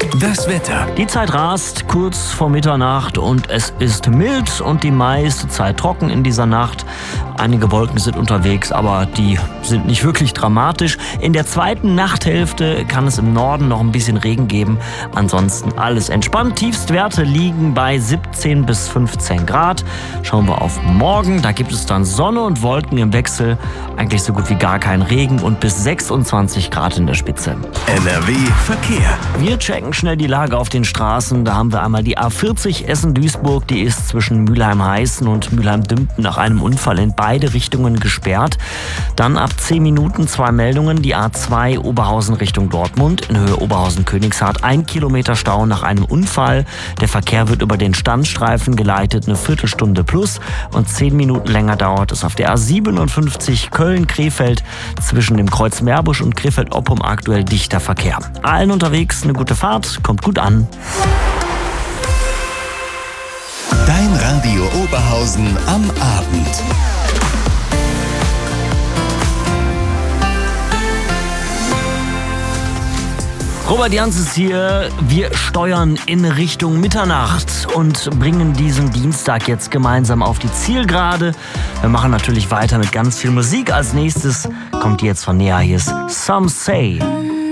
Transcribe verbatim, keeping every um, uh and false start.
Das Wetter. Die Zeit rast kurz vor Mitternacht und es ist mild und die meiste Zeit trocken in dieser Nacht. Einige Wolken sind unterwegs, aber die sind nicht wirklich dramatisch. In der zweiten Nachthälfte kann es im Norden noch ein bisschen Regen geben. Ansonsten alles entspannt. Tiefstwerte liegen bei siebzehn bis fünfzehn Grad. Schauen wir auf morgen. Da gibt es dann Sonne und Wolken im Wechsel. Eigentlich so gut wie gar kein Regen und bis sechsundzwanzig Grad in der Spitze. N R W Verkehr. Wir checken schnell die Lage auf den Straßen. Da haben wir einmal die A vierzig Essen-Duisburg. Die ist zwischen Mülheim-Heißen und Mülheim-Dümpten nach einem Unfall in beide Richtungen gesperrt. Dann ab zehn Minuten zwei Meldungen. Die A zwei Oberhausen Richtung Dortmund in Höhe Oberhausen-Königshardt. Ein Kilometer Stau nach einem Unfall. Der Verkehr wird über den Standstreifen geleitet. Eine Viertelstunde plus. Und zehn Minuten länger dauert es auf der A siebenundfünfzig Köln-Krefeld zwischen dem Kreuz Meerbusch und Krefeld-Oppum aktuell dichter Verkehr. Allen unterwegs eine gute Fahrt. Kommt gut an. Dein Radio Oberhausen am Abend. Robert Jans ist hier. Wir steuern in Richtung Mitternacht und bringen diesen Dienstag jetzt gemeinsam auf die Zielgerade. Wir machen natürlich weiter mit ganz viel Musik. Als nächstes kommt jetzt von Nea. Hier ist Some Say.